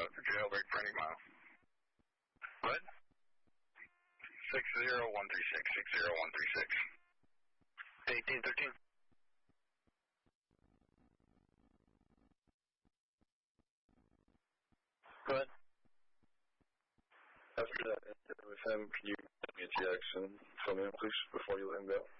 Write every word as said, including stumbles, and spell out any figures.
look for jailbreak for any mile. What? six zero one three six, six zero one three six. eighteen thirteen. Go ahead. After that interview with him, can you give me a T X and fill me in, please, before you let him go?